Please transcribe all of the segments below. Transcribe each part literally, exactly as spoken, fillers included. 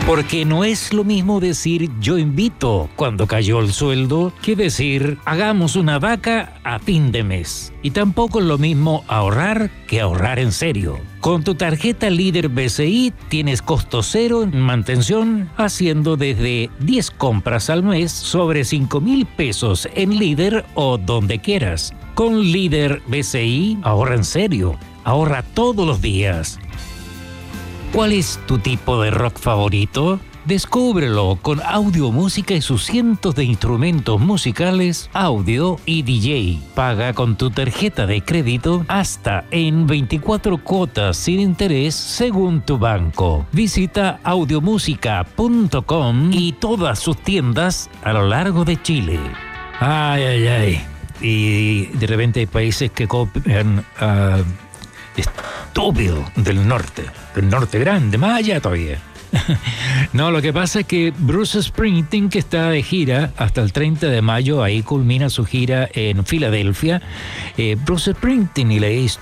Porque no es lo mismo decir yo invito cuando cayó el sueldo que decir hagamos una vaca a fin de mes. Y tampoco es lo mismo ahorrar que ahorrar en serio. Con tu tarjeta Líder B C I tienes costo cero en mantención haciendo desde diez compras al mes sobre cinco mil pesos en Líder o donde quieras. Con Líder B C I ahorra en serio, ahorra todos los días. ¿Cuál es tu tipo de rock favorito? Descúbrelo con Audio Música y sus cientos de instrumentos musicales, audio y D J. Paga con tu tarjeta de crédito hasta en veinticuatro cuotas sin interés según tu banco. Visita audiomusica punto com y todas sus tiendas a lo largo de Chile. Ay, ay, ay. Y de repente hay países que copian a... Uh, estúpido del norte, del norte grande, más allá todavía. No, lo que pasa es que Bruce Springsteen, que está de gira hasta el treinta de mayo, ahí culmina su gira en Filadelfia. eh, Bruce Springsteen y la E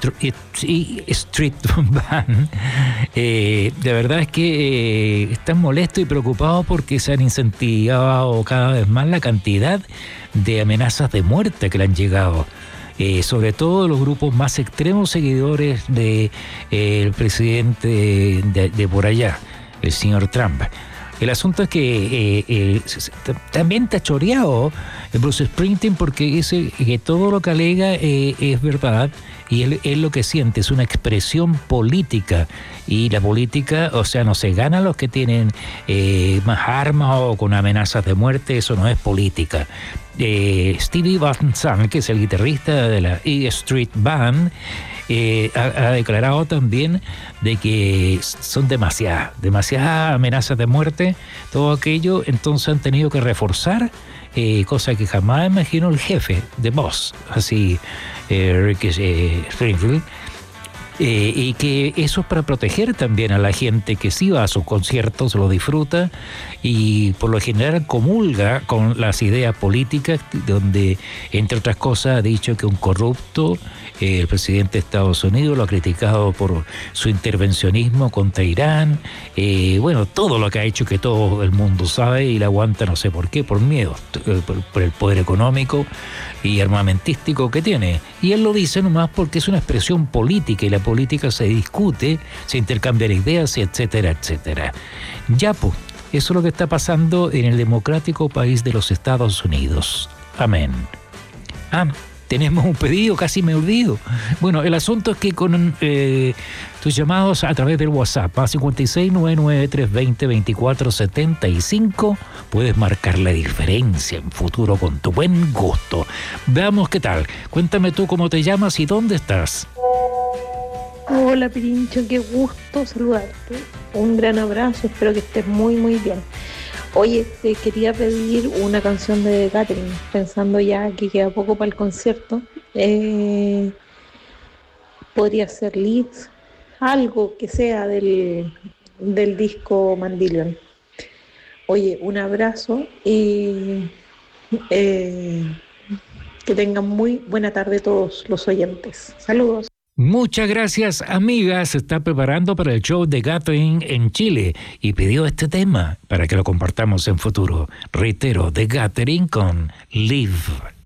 Street Band, eh, de verdad es que eh, están molestos y preocupados porque se han incentivado cada vez más la cantidad de amenazas de muerte que le han llegado. Eh, sobre todo los grupos más extremos seguidores del de, eh, presidente de, de, de por allá, el señor Trump. El asunto es que eh, eh, también está choreado Bruce Springsteen porque dice que todo lo que alega eh, es verdad y él, él lo que siente es una expresión política y la política, o sea, no se ganan los que tienen eh, más armas o con amenazas de muerte, eso no es política. Eh, Stevie Van Zandt, que es el guitarrista de la E Street Band, eh, ha, ha declarado también de que son demasiadas, demasiadas amenazas de muerte, todo aquello, entonces han tenido que reforzar, eh, cosa que jamás imaginó el jefe de Boss, así, eh, Rick eh, Springfield. Eh, y que eso es para proteger también a la gente que sí va a sus conciertos, lo disfruta y por lo general comulga con las ideas políticas, donde entre otras cosas ha dicho que un corrupto, eh, el presidente de Estados Unidos, lo ha criticado por su intervencionismo contra Irán, eh, bueno, todo lo que ha hecho que todo el mundo sabe y la aguanta no sé por qué, por miedo, por, por el poder económico y armamentístico que tiene. Y él lo dice nomás porque es una expresión política y la política se discute, se intercambian ideas, etcétera, etcétera. Ya, pues, eso es lo que está pasando en el democrático país de los Estados Unidos. Amén. Ah, tenemos un pedido, casi me olvido. Bueno, el asunto es que con eh, tus llamados a través del WhatsApp a cincuenta y seis, noventa y nueve, trescientos veinte, veinticuatro setenta y cinco puedes marcar la diferencia en futuro con tu buen gusto. Veamos qué tal. Cuéntame tú cómo te llamas y dónde estás. Hola Pirincho, qué gusto saludarte. Un gran abrazo, espero que estés muy muy bien. Oye, te quería pedir una canción de Catherine, pensando ya que queda poco para el concierto. Eh, podría ser Leeds, algo que sea del, del disco Mandillion. Oye, un abrazo y eh, que tengan muy buena tarde todos los oyentes. Saludos. Muchas gracias, amiga. Se está preparando para el show de Gathering en Chile y pidió este tema para que lo compartamos en futuro. Reitero, The Gathering con Live.